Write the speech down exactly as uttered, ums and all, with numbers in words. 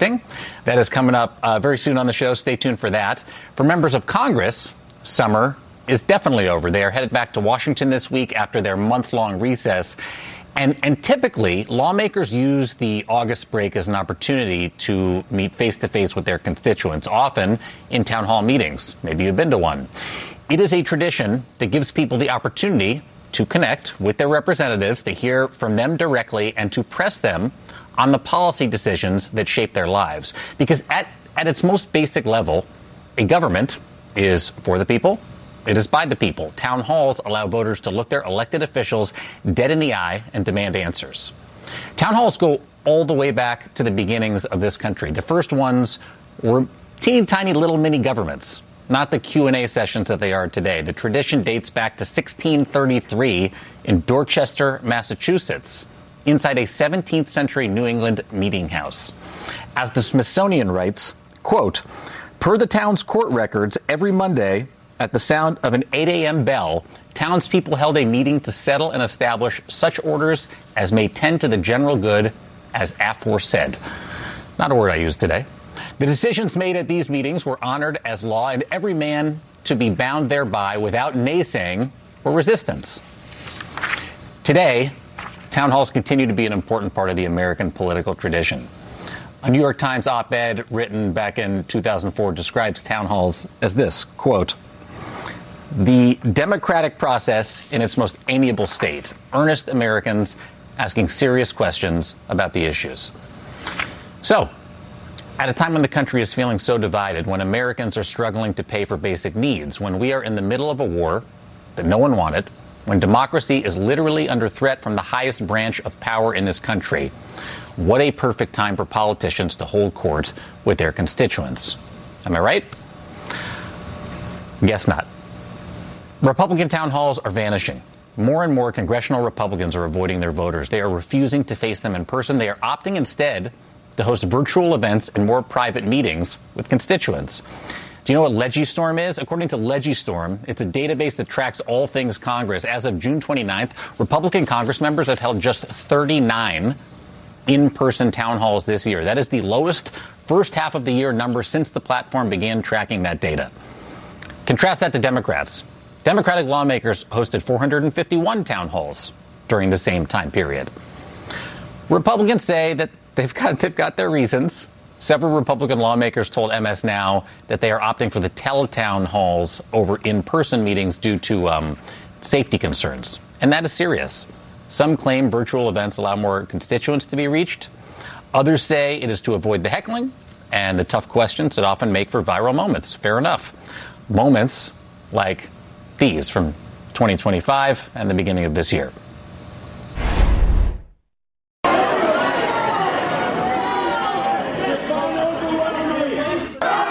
connecting. That is coming up uh, very soon on the show. Stay tuned for that. For members of Congress, summer is definitely over. They are headed back to Washington this week after their month-long recess. And, and typically, lawmakers use the August break as an opportunity to meet face-to-face with their constituents, often in town hall meetings. Maybe you've been to one. It is a tradition that gives people the opportunity to connect with their representatives, to hear from them directly, and to press them on the policy decisions that shape their lives. Because at, at its most basic level, a government is for the people. It is by the people. Town halls allow voters to look their elected officials dead in the eye and demand answers. Town halls go all the way back to the beginnings of this country. The first ones were teeny tiny little mini governments, not the Q and A sessions that they are today. The tradition dates back to sixteen thirty-three in Dorchester, Massachusetts, inside a seventeenth century New England meeting house. As the Smithsonian writes, quote, per the town's court records, every Monday, at the sound of an eight a.m. bell, townspeople held a meeting to settle and establish such orders as may tend to the general good as aforesaid. Not a word I use today. The decisions made at these meetings were honored as law, and every man to be bound thereby without naysaying or resistance. Today, town halls continue to be an important part of the American political tradition. A New York Times op-ed written back in two thousand four describes town halls as this, quote, the democratic process in its most amiable state, earnest Americans asking serious questions about the issues. So, at a time when the country is feeling so divided, when Americans are struggling to pay for basic needs, when we are in the middle of a war that no one wanted, when democracy is literally under threat from the highest branch of power in this country, what a perfect time for politicians to hold court with their constituents. Am I right? Guess not. Republican town halls are vanishing. More and more congressional Republicans are avoiding their voters. They are refusing to face them in person. They are opting instead to host virtual events and more private meetings with constituents. Do you know what Legistorm is? According to Legistorm, it's a database that tracks all things Congress. As of June twenty-ninth, Republican Congress members have held just thirty-nine in-person town halls this year. That is the lowest first half of the year number since the platform began tracking that data. Contrast that to Democrats. Democratic lawmakers hosted four hundred fifty-one town halls during the same time period. Republicans say that they've got, they've got their reasons. Several Republican lawmakers told M S Now that they are opting for the teletown halls over in-person meetings due to um, safety concerns. And that is serious. Some claim virtual events allow more constituents to be reached. Others say it is to avoid the heckling and the tough questions that often make for viral moments. Fair enough. Moments like these from twenty twenty-five and the beginning of this year.